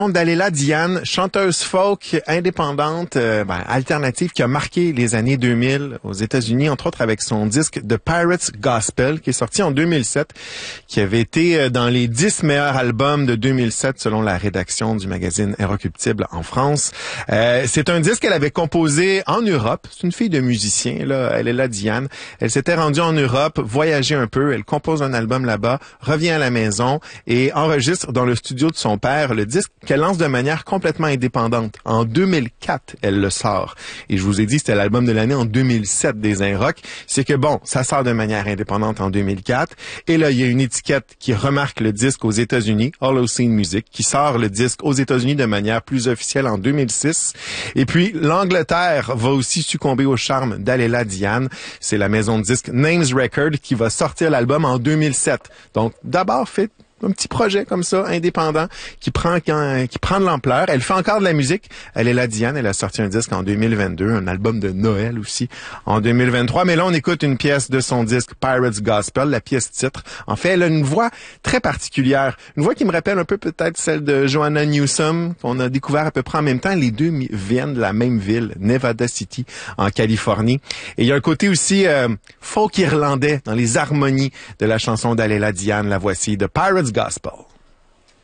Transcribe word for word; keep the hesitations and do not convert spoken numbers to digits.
Daléla Diane, chanteuse folk indépendante, euh, ben, alternative, qui a marqué les années deux mille aux États-Unis, entre autres avec son disque The Pirates Gospel, qui est sorti en deux mille sept, qui avait été dans les dix meilleurs albums de deux mille sept selon la rédaction du magazine Inrecuptible en France. Euh, c'est un disque qu'elle avait composé en Europe. C'est une fille de musicien, là, elle est là, Diane. Elle s'était rendue en Europe, voyagé un peu, elle compose un album là-bas, revient à la maison et enregistre dans le studio de son père le disque qu'elle lance de manière complètement indépendante. En deux mille quatre, elle le sort. Et je vous ai dit, c'était l'album de l'année en deux mille sept des Inrock. C'est que bon, ça sort de manière indépendante en deux mille quatre. Et là, il y a une étiquette qui remarque le disque aux États-Unis, Holocene Music, qui sort le disque aux États-Unis de manière plus officielle en deux mille six. Et puis, l'Angleterre va aussi succomber au charme d'Aléla Diane. C'est la maison de disques Names Record qui va sortir l'album en deux mille sept. Donc, d'abord, fait un petit projet comme ça, indépendant, qui prend qui prend de l'ampleur. Elle fait encore de la musique. Elle est la Diane. Elle a sorti un disque en deux mille vingt-deux, un album de Noël aussi en deux mille vingt-trois. Mais là, on écoute une pièce de son disque Pirates Gospel, la pièce titre. En fait, elle a une voix très particulière. Une voix qui me rappelle un peu peut-être celle de Joanna Newsom, qu'on a découvert à peu près en même temps. Les deux viennent de la même ville, Nevada City, en Californie. Et il y a un côté aussi euh, folk irlandais dans les harmonies de la chanson d'Aléla Diane. La voici, de Pirates Gospel.